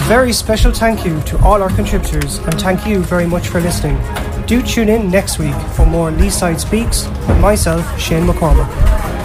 very special thank you to all our contributors and thank you very much for listening. Do tune in next week for more Leeside Speaks with myself, Shane McCormack.